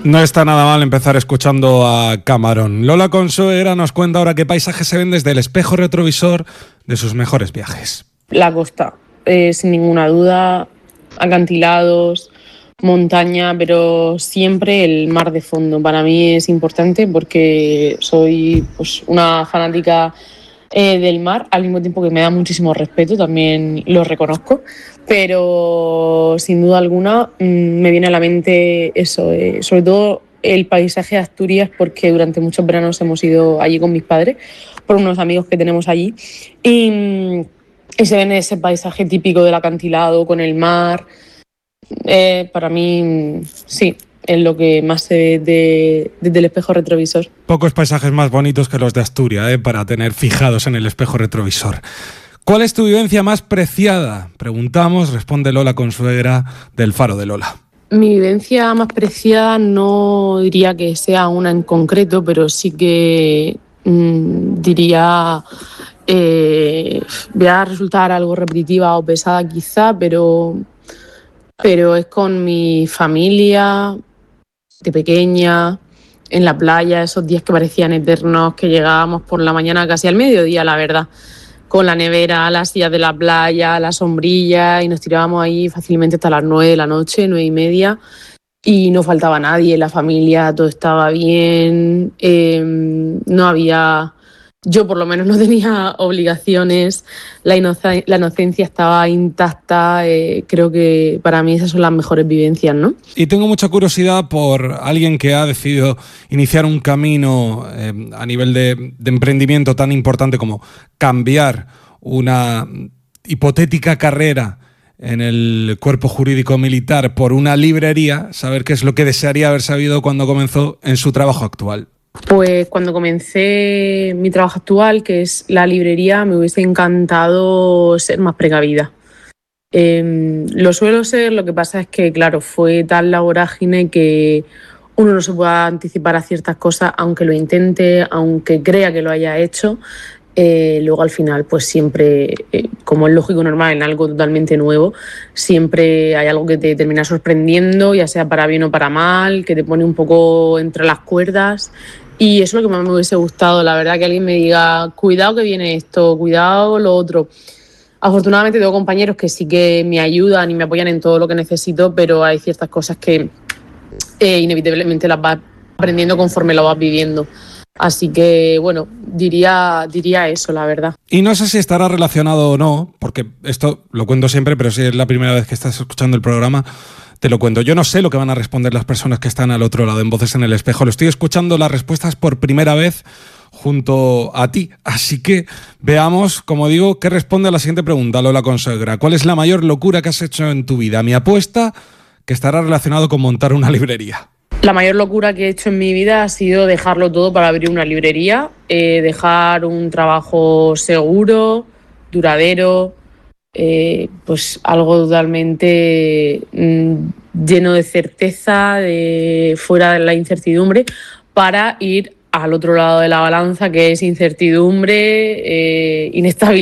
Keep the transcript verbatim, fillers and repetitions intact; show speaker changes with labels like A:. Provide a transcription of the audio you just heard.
A: No está nada mal empezar escuchando a Camarón. Lola Consuegra nos cuenta ahora qué paisajes se ven desde el espejo retrovisor de sus mejores viajes.
B: La costa, eh, sin ninguna duda, acantilados, montaña, pero siempre el mar de fondo. Para mí es importante porque soy pues, una fanática eh, del mar, al mismo tiempo que me da muchísimo respeto, también lo reconozco, pero sin duda alguna mmm, me viene a la mente eso, eh, sobre todo el paisaje de Asturias, porque durante muchos veranos hemos ido allí con mis padres, por unos amigos que tenemos allí, y, y se ven ese paisaje típico del acantilado con el mar. Eh, para mí, sí, es lo que más se ve de, desde el espejo retrovisor.
A: Pocos paisajes más bonitos que los de Asturias, ¿eh? Para tener fijados en el espejo retrovisor. ¿Cuál es tu vivencia más preciada? Preguntamos, responde Lola Consuegra del Faro de Lola.
B: Mi vivencia más preciada no diría que sea una en concreto, pero sí que mmm, diría, eh, voy a resultar algo repetitiva o pesada quizá, pero, pero es con mi familia de pequeña, en la playa, esos días que parecían eternos, que llegábamos por la mañana casi al mediodía, la verdad, con la nevera, las sillas de la playa, la sombrilla, y nos tirábamos ahí fácilmente hasta las nueve de la noche, nueve y media, y no faltaba nadie, la familia, todo estaba bien, eh, no había... Yo por lo menos no tenía obligaciones, la, inoc- la inocencia estaba intacta, eh, creo que para mí esas son las mejores vivencias, ¿no?
A: Y tengo mucha curiosidad por alguien que ha decidido iniciar un camino eh, a nivel de, de emprendimiento tan importante como cambiar una hipotética carrera en el cuerpo jurídico militar por una librería, saber qué es lo que desearía haber sabido cuando comenzó en su trabajo actual.
B: Pues cuando comencé mi trabajo actual, que es la librería, me hubiese encantado ser más precavida. Eh, lo suelo ser, lo que pasa es que, claro, fue tal la vorágine que uno no se puede anticipar a ciertas cosas, aunque lo intente, aunque crea que lo haya hecho. Eh, luego al final, pues siempre, eh, como es lógico normal en algo totalmente nuevo, siempre hay algo que te termina sorprendiendo, ya sea para bien o para mal, que te pone un poco entre las cuerdas. Y eso es lo que más me hubiese gustado, la verdad, que alguien me diga, cuidado que viene esto, cuidado lo otro. Afortunadamente tengo compañeros que sí que me ayudan y me apoyan en todo lo que necesito, pero hay ciertas cosas que eh, inevitablemente las vas aprendiendo conforme lo vas viviendo. Así que, bueno, diría, diría eso, la verdad.
A: Y no sé si estará relacionado o no, porque esto lo cuento siempre, pero si es la primera vez que estás escuchando el programa, te lo cuento. Yo no sé lo que van a responder las personas que están al otro lado en Voces en el Espejo. Lo estoy escuchando las respuestas por primera vez junto a ti. Así que veamos, como digo, qué responde a la siguiente pregunta, Lola Consuegra. ¿Cuál es la mayor locura que has hecho en tu vida? Mi apuesta que estará relacionado con montar una librería.
B: La mayor locura que he hecho en mi vida ha sido dejarlo todo para abrir una librería, eh, dejar un trabajo seguro, duradero, eh, pues algo totalmente mmm, lleno de certeza, de, fuera de la incertidumbre, para ir al otro lado de la balanza, que es incertidumbre, eh, inestabilidad.